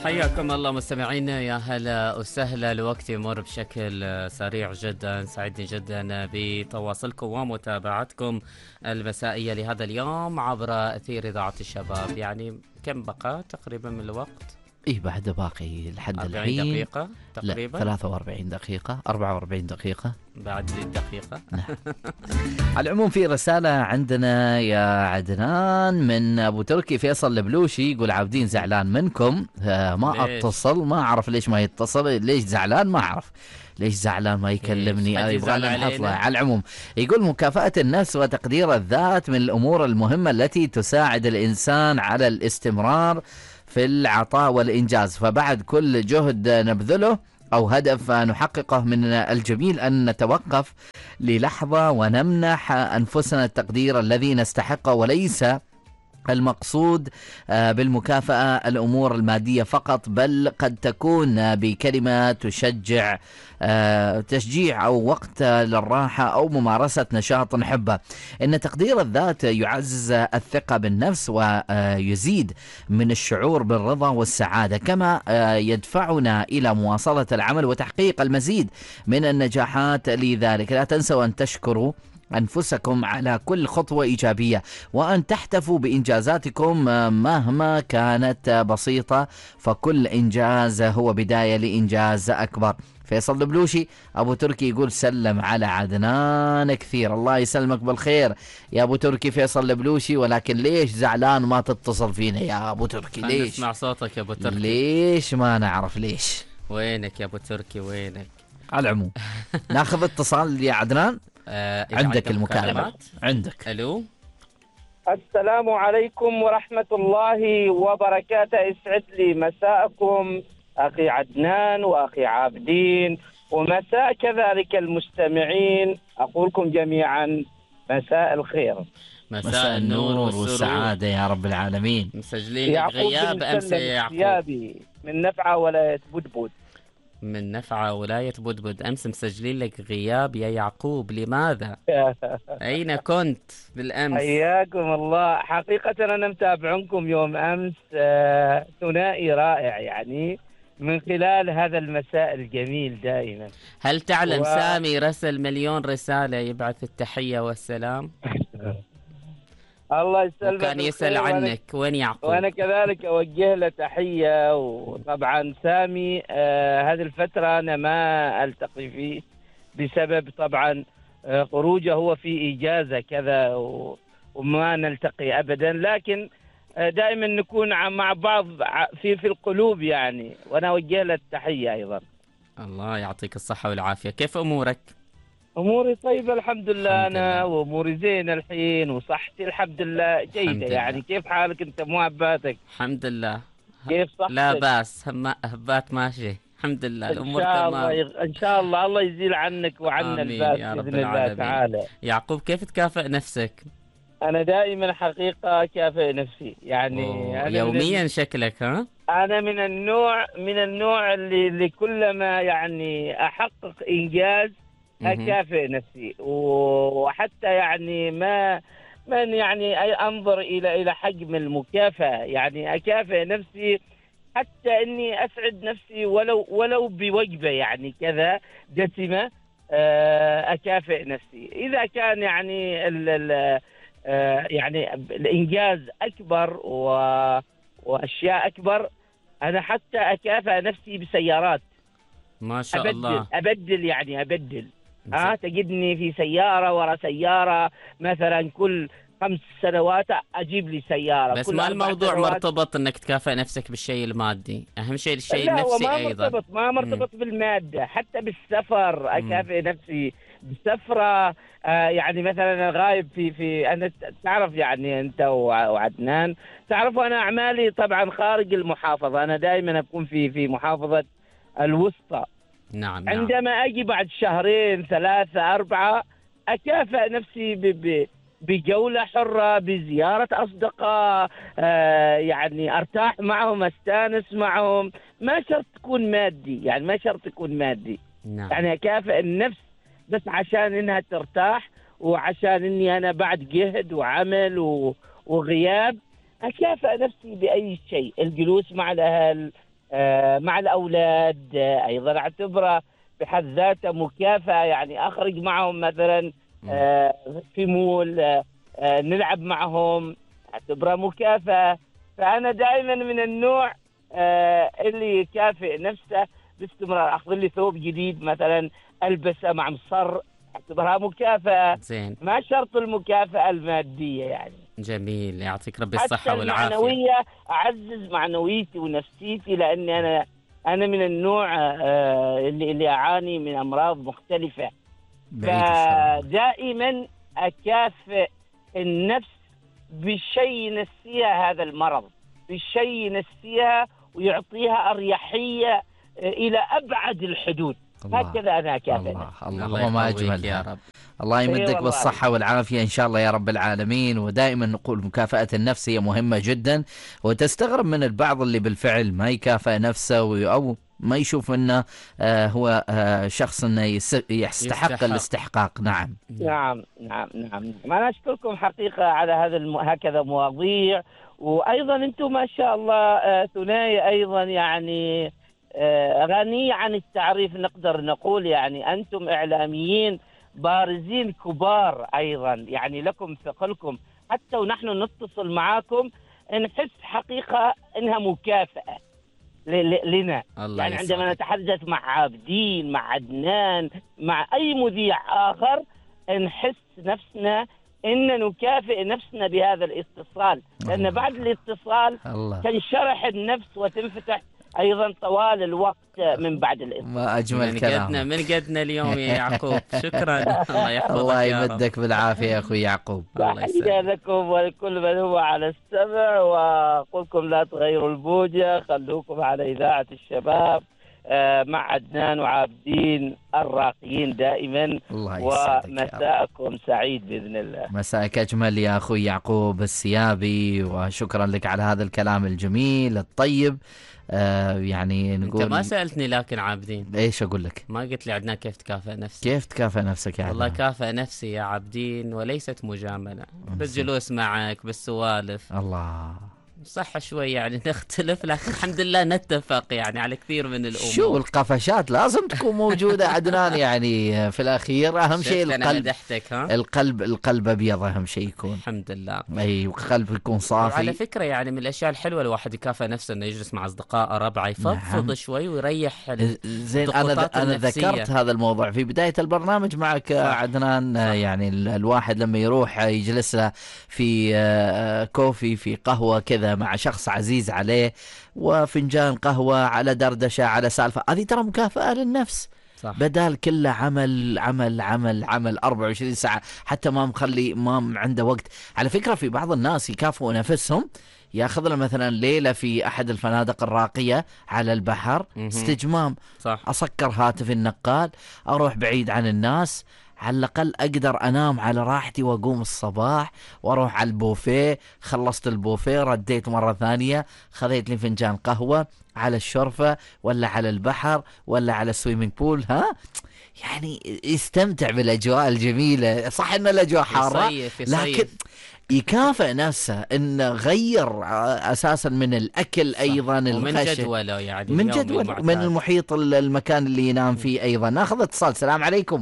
حياكم الله مستمعينا، يا هلا وسهلا. الوقت يمر بشكل سريع جدا. سعدني جدا بتواصلكم ومتابعتكم المسائية لهذا اليوم عبر أثير إذاعة الشباب. يعني كم بقى تقريبا من الوقت؟ إيه بعد باقي لحد 40 الحين دقيقة تقريبا. لا 43 دقيقة 44 دقيقة بعد الدقيقة. على العموم في رسالة عندنا يا عدنان من أبو تركي فيصل البلوشي، يقول عابدين زعلان منكم. ما ليش؟ أتصل، ما أعرف ليش ما يتصل، ليش زعلان ما أعرف ليش زعلان ما يكلمني. يبغى نحصله. على العموم يقول مكافأة النفس وتقدير الذات من الأمور المهمة التي تساعد الإنسان على الاستمرار في العطاء والإنجاز، فبعد كل جهد نبذله أو هدف نحققه من الجميل أن نتوقف للحظة ونمنح أنفسنا التقدير الذي نستحقه، وليس المقصود بالمكافأة الأمور المادية فقط، بل قد تكون بكلمة تشجيع أو وقت للراحة أو ممارسة نشاط نحبه. إن تقدير الذات يعزز الثقة بالنفس ويزيد من الشعور بالرضا والسعادة، كما يدفعنا إلى مواصلة العمل وتحقيق المزيد من النجاحات. لذلك لا تنسوا أن تشكروا أنفسكم على كل خطوة إيجابية، وأن تحتفوا بإنجازاتكم مهما كانت بسيطة، فكل إنجاز هو بداية لإنجاز أكبر. فيصل البلوشي أبو تركي يقول سلم على عدنان كثير. الله يسلمك بالخير يا أبو تركي فيصل البلوشي، ولكن ليش زعلان ما تتصل فينا يا أبو تركي؟ ليش؟ نسمع صوتك يا أبو تركي. ليش ما نعرف ليش؟ وينك يا أبو تركي وينك؟ على العموم ناخذ اتصال يا عدنان. عندك المكالمة. عندك. ألو، السلام عليكم ورحمة الله وبركاته. يسعد لي مساءكم أخي عدنان وأخي عابدين، ومساء كذلك المستمعين. أقولكم جميعا مساء الخير، مساء النور والسعادة يا رب العالمين. مسجلين غياب أمس يا يعقوب من نفعة ولاية بدبود. من نفعة ولاية بدبد. أمس مسجلين لك غياب يا يعقوب، لماذا؟ أين كنت بالأمس؟ حياكم الله. حقيقة أنا متابعكم يوم أمس، ثنائي رائع يعني من خلال هذا المساء الجميل دائما. هل تعلم سامي رسل 1,000,000 رسالة يبعث التحية والسلام؟ الله يسلمك. وكان يسأل عنك وين يعقوب، وأنا كذلك أوجه له تحية. وطبعا سامي هذه الفترة أنا ما ألتقي فيه بسبب طبعا خروجه هو في إجازة كذا، وما نلتقي أبدا، لكن دائما نكون مع بعض في القلوب يعني، وأنا أوجه له التحية أيضا. الله يعطيك الصحة والعافية. كيف أمورك؟ أموري طيبة الحمد لله. أنا وأموري زين الحين، وصحتي الحمد لله جيدة. يعني كيف حالك أنت مهباتك؟ الحمد لله. كيف صحتك؟ لا بأس، هبات ماشي الحمد لله، الأمور تمام إن شاء الله. الله يزيل عنك وعنا الباس بإذن الله تعالى. يعقوب كيف تكافئ نفسك؟ أنا دائما حقيقة كافئ نفسي يعني. أنا يوميا شكلك ها؟ أنا من النوع اللي كلما يعني أحقق إنجاز أكافئ نفسي، وحتى يعني ما من يعني أنظر إلى حجم المكافأة. يعني أكافئ نفسي حتى إني أسعد نفسي ولو بوجبة يعني كذا دسمة. أكافئ نفسي إذا كان يعني يعني الإنجاز أكبر وأشياء أكبر. أنا حتى أكافئ نفسي بسيارات. ما شاء الله. أبدل تجدني في سيارة ورا سيارة، مثلا كل 5 سنوات أجيب لي سيارة. بس ما الموضوع مرتبط أنك تكافئ نفسك بالشيء المادي، أهم شيء الشيء النفسي أيضا. ما مرتبط بالمادة، حتى بالسفر أكافئ نفسي بسفرة. يعني مثلا غايب في أنا تعرف يعني أنت وعدنان تعرفوا أنا أعمالي طبعا خارج المحافظة. أنا دائما أكون في محافظة الوسطى. نعم. عندما أجي بعد 2 3 4 أكافئ نفسي بجولة حرة، بزيارة أصدقاء، يعني أرتاح معهم، أستانس معهم. ما شرط تكون مادي، يعني ما شرط تكون مادي. نعم. يعني أكافئ النفس بس عشان إنها ترتاح، وعشان إني أنا بعد جهد وعمل وغياب أكافئ نفسي بأي شيء. الجلوس مع الأهل، مع الأولاد أيضا أعتبره بحد ذاته مكافأة. يعني أخرج معهم مثلا في مول، نلعب معهم، أعتبره مكافأة. فأنا دائما من النوع اللي يكافئ نفسه باستمرار. أخذ لي ثوب جديد مثلا ألبسه مع مصر، أعتبرها مكافأة. زين. ما شرط المكافأة المادية يعني. جميل، يعطيك ربي حتى الصحة والعافية. المعنوية أعزز معنويتي ونفسيتي، لأني أنا من النوع اللي أعاني من أمراض مختلفة. بعيد الشر. فدائما أكافئ النفس بشيء ينسيها هذا المرض، بشيء ينسيها ويعطيها أريحية إلى أبعد الحدود. هكذا أنا أكافئ نفسي. الله ما أجمل يا رب. الله يمدك والله. بالصحة والعافية إن شاء الله يا رب العالمين. ودائما نقول مكافأة النفس هي مهمة جدا، وتستغرب من البعض اللي بالفعل ما يكافئ نفسه أو ما يشوف أنه هو شخص أنه يستحق الاستحقاق. نعم. نعم نعم نعم. أنا أشكركم حقيقة على هكذا مواضيع. وأيضا أنتم ما شاء الله ثنائي أيضا يعني غني عن التعريف. نقدر نقول يعني أنتم إعلاميين بارزين كبار أيضا، يعني لكم ثقلكم. حتى ونحن نتصل معاكم نحس حقيقة إنها مكافأة لنا. يعني عندما نتحدث مع عابدين، مع عدنان، مع أي مذيع آخر، نحس نفسنا إن نكافئ نفسنا بهذا الاتصال، لأن بعد الاتصال تنشرح النفس وتنفتح أيضا طوال الوقت من بعد الاتصال. ما أجمل كلام. من قدنا اليوم يا يعقوب. شكرا. الله يحفظك. الله يمدك بالعافية يا أخوي يعقوب. تحية لكم ولكل من هو على السمع، وأقولكم لا تغيروا البوجة، خلوكم على إذاعة الشباب مع عدنان وعابدين الراقيين دائما. ومساءكم سعيد بإذن الله. مساءك أجمل يا أخوي يعقوب السيابي، وشكرا لك على هذا الكلام الجميل الطيب. يعني نقول انت ما سألتني لكن عابدين ايش اقول لك؟ ما قلت لي عدنان كيف تكافئ نفسك؟ كيف تكافئ نفسك يا عدنان؟ والله كافئ نفسي يا عابدين وليست مجاملة، بالجلوس معك بالسوالف. الله صح شوي يعني نختلف، لكن الحمد لله نتفق يعني على كثير من الأمور. شو القفشات لازم تكون موجودة عدنان، يعني في الأخير أهم شيء القلب. القلب أبيض أهم شيء يكون. الحمد لله. أي القلب يكون صافي. وعلى فكرة يعني من الأشياء الحلوة الواحد يكافئ نفسه إنه يجلس مع أصدقائه ربعه يفضفض شوي ويريح. زين أنا ذكرت هذا الموضوع في بداية البرنامج معك عدنان. صح. يعني الواحد لما يروح يجلس في كوفي في قهوة كذا مع شخص عزيز عليه وفنجان قهوة على دردشة على سالفة، هذه ترى مكافأة للنفس. صح. بدال كله عمل عمل عمل عمل 24 ساعة، حتى ما عنده وقت. على فكرة في بعض الناس يكافئوا نفسهم، ياخذ له مثلا ليلة في أحد الفنادق الراقية على البحر استجمام. صح. أسكر هاتف النقال، أروح بعيد عن الناس، على الأقل أقدر أنام على راحتي وأقوم الصباح وأروح على البوفيه. خلصت البوفيه رديت مرة ثانية، خذيت لي فنجان قهوة على الشرفة ولا على البحر ولا على السويمينج بول. يعني يستمتع بالأجواء الجميلة. صح إن الأجواء حارة لكن يكافئ نفسه إنه غير أساسا من الأكل. صح. أيضا من جدوله يعني من جدول من المحيط المكان اللي ينام فيه. أيضا ناخذ اتصال. السلام عليكم.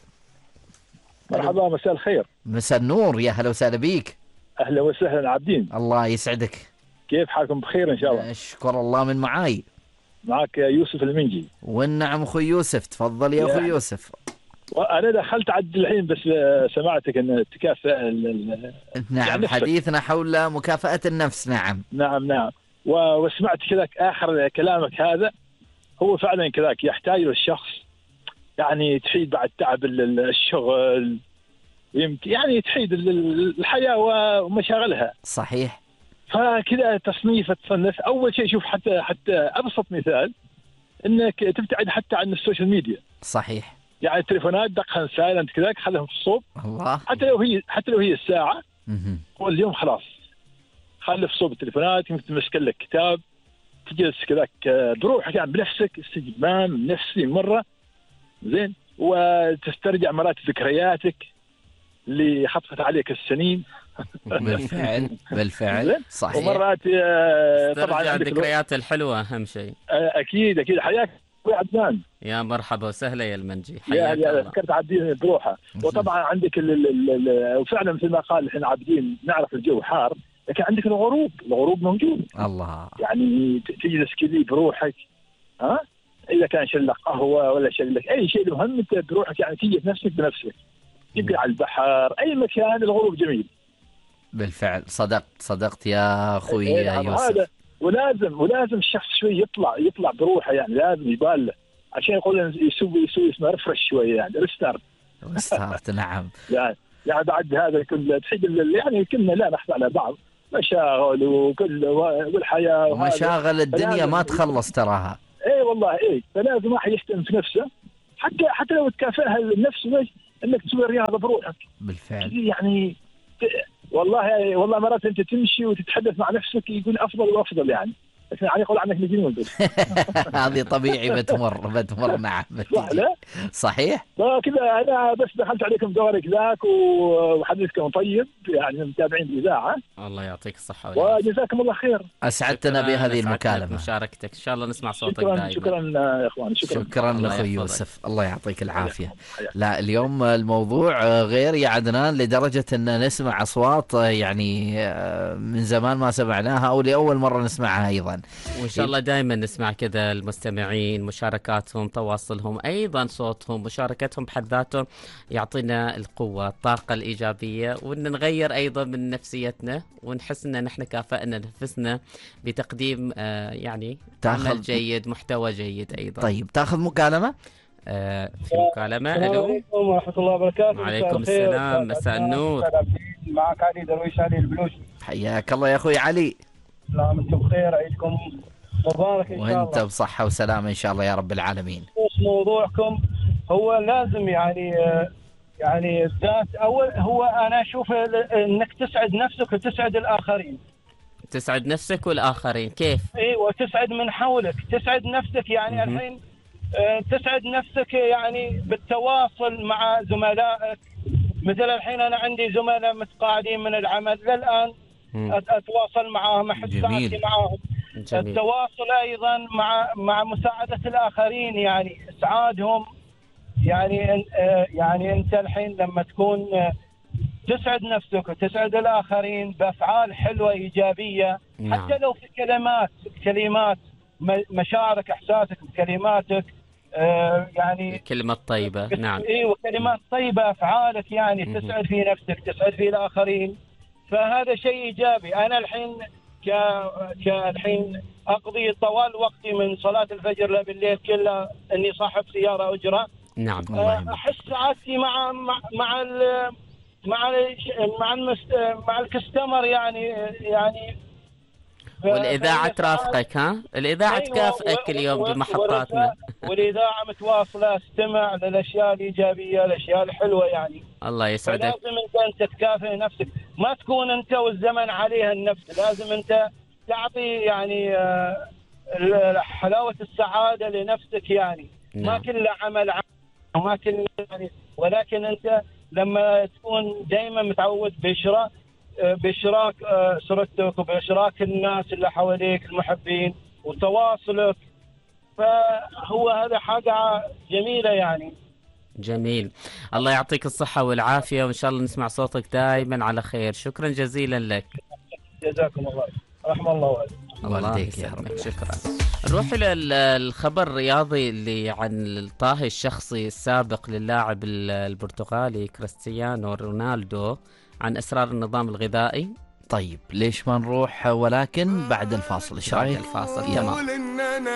مرحبا، مساء الخير. مساء النور، يا هلا وسهلا بيك. اهلا وسهلا عابدين. الله يسعدك. كيف حالكم؟ بخير ان شاء الله. اشكر الله. من معاي؟ معك يوسف المنجي. والنعم اخوي يوسف، تفضل يا اخوي يوسف. وانا دخلت عد الحين بس سمعتك ان تكافئ نعم يعني حديثنا حول مكافأة النفس. نعم نعم وسمعت كذاك اخر كلامك هذا، هو فعلا كذاك يحتاج للشخص يعني تحيد بعد تعب الشغل، يمكن يعني تحيد الحياة ومشاغلها. صحيح. فكذا تصنف أول شيء. شوف حتى أبسط مثال إنك تبتعد حتى عن السوشيال ميديا. صحيح. يعني التليفونات دقها سايلنت كذا، خليهم في الصوب. الله. حتى لو هي الساعة واليوم خلاص خلي في صوب التليفونات. يمكن تمسك لك كتاب، تجلس كذاك بروحك يعني بنفسك، استجمام نفسي مرة زين، وتسترجع مرات ذكرياتك اللي خطفت عليك السنين. بالفعل صحيح. ومرات طبعا ترجع عندك الذكريات الحلوة أهم شيء. اكيد حياك أخوي عدنان. يا مرحبا وسهلا يا المنجي، يا حياك الله. ذكرت عابدين بروحه. وطبعا عندك وفعلا مثل ما قال احنا عابدين نعرف الجو حار، لكن عندك الغروب موجود. الله. يعني تجلس كذي بروحك، ها، اذا كان شلك قهوه ولا شلك اي شيء، المهم انت بروحك يعني تجي نفسك بنفسك، تبقى على البحر اي مكان، الغروب جميل. بالفعل صدقت يا اخوي يوسف. هذا ولازم الشخص شوي يطلع بروحه، يعني لازم يبالغ عشان يقول يسوي اسمه رفرش شويه، يعني ريستارت. نعم. يعني بعد هذا كله تحب يعني كلنا لا نخفى على بعض، مشاغل والحياه ومشاغل الدنيا ما تخلص تراها. اي والله فلازم واحد يهتم في نفسه، حتى لو تكافئها النفس انك تسوي رياضه بروحك. بالفعل يعني والله مرات انت تمشي وتتحدث مع نفسك يكون افضل وافضل، يعني لكن يعني يقول عنك مجنون بس. هذه طبيعي بتمر. نعم صح لا؟ صحيح. فكذا انا بس دخلت عليكم دورك ذاك وحديثكم طيب، يعني متابعين الاذاعه. الله يعطيك الصحه وجزاكم الله خير. اسعدتنا بهذه المكالمه، مشاركتك ان شاء الله نسمع صوتك دائما. شكرا يا اخوان. شكرا لاخوي يوسف، الله يعطيك العافيه. لا اليوم الموضوع غير يا عدنان، لدرجه ان نسمع اصوات يعني من زمان ما سمعناها او لاول مره نسمعها ايضا. وإن شاء الله دائما نسمع كذا المستمعين، مشاركاتهم، تواصلهم، أيضا صوتهم، مشاركتهم بحد ذاتهم يعطينا القوة، الطاقة الإيجابية، وإن نغير أيضا من نفسيتنا ونحس إن نحن كافأنا نفسنا بتقديم يعني عمل جيد، محتوى جيد أيضا. طيب تأخذ مكالمة؟ في مكالمة. السلام عليكم ورحمة الله وبركاته. وعليكم السلام، مساء النور. معك علي درويش، علي البلوشي. حياك الله يا أخوي علي. نعم انتم بخير، عيدكم مبارك ان شاء الله. وانت بصحة وسلامة ان شاء الله يا رب العالمين. موضوعكم هو لازم يعني الذات اول، هو انا اشوف انك تسعد نفسك وتسعد الاخرين. تسعد نفسك والاخرين كيف؟ وتسعد من حولك، تسعد نفسك يعني الحين تسعد نفسك يعني بالتواصل مع زملائك. مثل الحين انا عندي زملاء متقاعدين من العمل للان، اتواصل معهم، احس ساعتي معهم. جميل. التواصل ايضا مع مساعده الاخرين، يعني اسعادهم. يعني انت الحين لما تكون تسعد نفسك وتسعد الاخرين بافعال حلوه ايجابيه. نعم. حتى لو في كلمات مشاعرك، احساسك بكلماتك، يعني كلمات طيبه. نعم. وكلمات طيبه، افعالك يعني تسعد في نفسك، تسعد في الاخرين، فهذا شيء ايجابي. انا الحين الحين اقضي طوال وقتي من صلاه الفجر لبالليل كله اني صاحب سياره اجره. نعم. احس سعادتي مع الكستمر يعني والإذاعة ترافقك، ها؟ الإذاعة تكافئك اليوم بمحطاتنا. والإذاعة متواصلة، استمع للأشياء الإيجابية، الأشياء الحلوة يعني. الله يسعدك. لازم أنت تكافئ نفسك، ما تكون أنت والزمن عليها النفس، لازم أنت تعطي يعني حلاوة السعادة لنفسك يعني. نعم. ما كل عمل وما كل يعني، ولكن أنت لما تكون دائما متعود بإشراك أسرتك وبإشراك الناس اللي حواليك المحبين وتواصلك، فهو هذا حاجة جميلة يعني. جميل. الله يعطيك الصحة والعافية، وإن شاء الله نسمع صوتك دائما على خير. شكرا جزيلا لك. جزاكم الله، رحمة الله والديك يا رب. شكرا. نروح إلى الخبر الرياضي اللي عن الطاهي الشخصي السابق للاعب البرتغالي كريستيانو رونالدو عن أسرار النظام الغذائي. طيب ليش ما نروح ولكن بعد الفاصل؟ ايش رايك؟ الفاصل تمام.